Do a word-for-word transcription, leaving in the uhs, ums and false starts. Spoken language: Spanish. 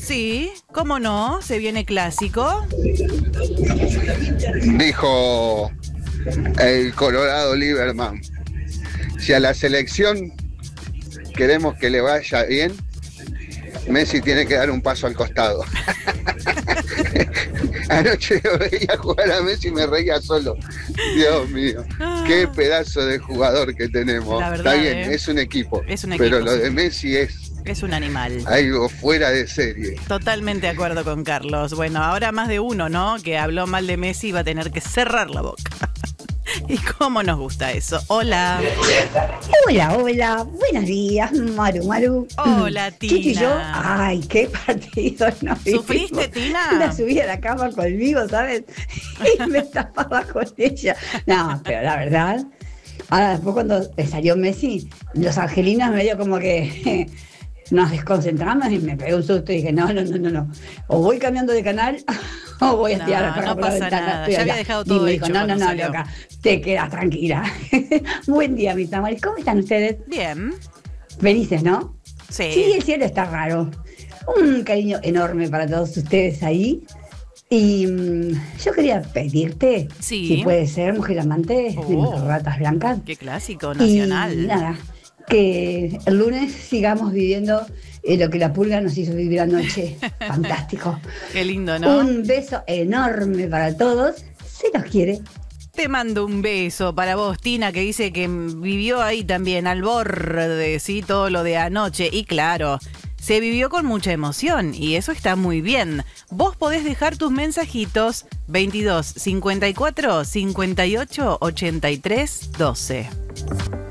Sí, ¿cómo no? Se viene clásico. Dijo el Colorado Lieberman, si a la selección queremos que le vaya bien, Messi tiene que dar un paso al costado. Anoche lo veía jugar a Messi y me reía solo. Dios mío, qué pedazo de jugador que tenemos. La verdad, está bien, ¿eh? es un equipo, Es un equipo, pero lo sí. de Messi es Es un animal. algo fuera de serie. Totalmente de acuerdo con Carlos. Bueno, ahora más de uno, ¿no? Que habló mal de Messi va a tener que cerrar la boca. ¿Y cómo nos gusta eso? Hola. Hola, hola, buenos días, Maru, Maru. Hola, Tina. Chichi y yo, ay, qué partido nos vimos. ¿Sufriste, Tina? La subí a la cama conmigo, ¿sabes? Y me tapaba con ella. No, pero la verdad, ahora después cuando salió Messi, los angelinos medio como que nos desconcentramos y me pegué un susto y dije, no, no, no, no, no. O voy cambiando de canal o voy a tirar No, la cara no por la pasa ventana. nada, Estoy ya acá. había dejado Y todo me dijo, hecho no, no, cuando no, salió. loca, te quedas tranquila. Buen día, mis amores. ¿Cómo están ustedes? Bien. Felices, ¿no? Sí. Sí, el cielo está raro. Un cariño enorme para todos ustedes ahí. Y mm, yo quería pedirte, Sí. si puede ser, mujer amante de Oh. mis ratas blancas. Qué clásico nacional. Y nada, que el lunes sigamos viviendo eh, lo que la pulga nos hizo vivir anoche. Fantástico. Qué lindo, ¿no? Un beso enorme para todos. Se los quiere. Te mando un beso para vos, Tina, que dice que vivió ahí también al borde, sí, todo lo de anoche. Y claro, se vivió con mucha emoción y eso está muy bien. Vos podés dejar tus mensajitos veintidós cincuenta y cuatro cincuenta y ocho ochenta y tres doce.